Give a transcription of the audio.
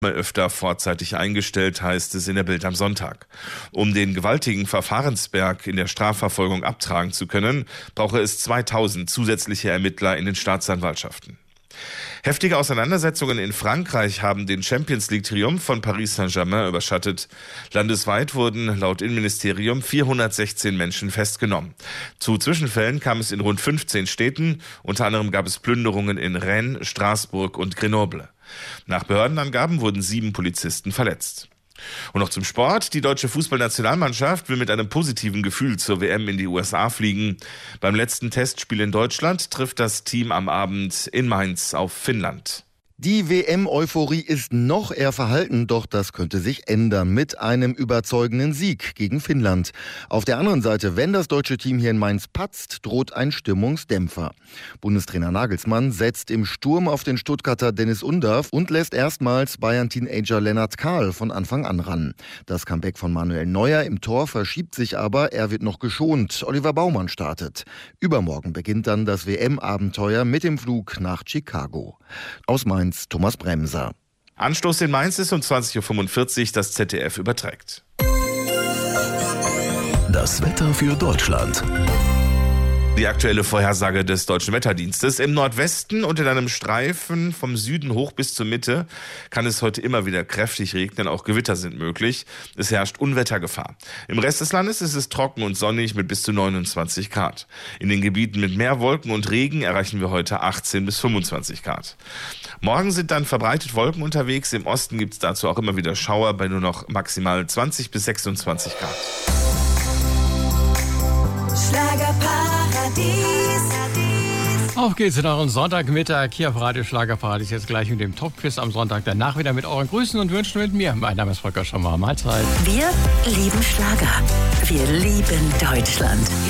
öfter vorzeitig eingestellt, heißt es in der Bild am Sonntag. Um den gewaltigen Verfahrensberg in der Strafverfolgung abtragen zu können, brauche es 2000 zusätzliche Ermittler in den Staatsanwaltschaften. Heftige Auseinandersetzungen in Frankreich haben den Champions-League-Triumph von Paris Saint-Germain überschattet. Landesweit wurden laut Innenministerium 416 Menschen festgenommen. Zu Zwischenfällen kam es in rund 15 Städten. Unter anderem gab es Plünderungen in Rennes, Straßburg und Grenoble. Nach Behördenangaben wurden 7 Polizisten verletzt. Und noch zum Sport. Die deutsche Fußballnationalmannschaft will mit einem positiven Gefühl zur WM in die USA fliegen. Beim letzten Testspiel in Deutschland trifft das Team am Abend in Mainz auf Finnland. Die WM-Euphorie ist noch eher verhalten, doch das könnte sich ändern mit einem überzeugenden Sieg gegen Finnland. Auf der anderen Seite, wenn das deutsche Team hier in Mainz patzt, droht ein Stimmungsdämpfer. Bundestrainer Nagelsmann setzt im Sturm auf den Stuttgarter Dennis Undav und lässt erstmals Bayern-Teenager Lennart Kahl von Anfang an ran. Das Comeback von Manuel Neuer im Tor verschiebt sich aber, er wird noch geschont. Oliver Baumann startet. Übermorgen beginnt dann das WM-Abenteuer mit dem Flug nach Chicago. Aus Mainz Thomas Bremser. Anstoß in Mainz ist um 20.45 Uhr, das ZDF überträgt. Das Wetter für Deutschland. Die aktuelle Vorhersage des Deutschen Wetterdienstes. Im Nordwesten und in einem Streifen vom Süden hoch bis zur Mitte kann es heute immer wieder kräftig regnen, auch Gewitter sind möglich. Es herrscht Unwettergefahr. Im Rest des Landes ist es trocken und sonnig mit bis zu 29 Grad. In den Gebieten mit mehr Wolken und Regen erreichen wir heute 18 bis 25 Grad. Morgen sind dann verbreitet Wolken unterwegs. Im Osten gibt es dazu auch immer wieder Schauer bei nur noch maximal 20 bis 26 Grad. Auf geht's in euren Sonntagmittag hier auf Radio Schlagerparadies. Jetzt gleich mit dem Top-Quiz am Sonntag. Danach wieder mit euren Grüßen und Wünschen mit mir. Mein Name ist Volker Schommer. Mahlzeit. Wir lieben Schlager. Wir lieben Deutschland.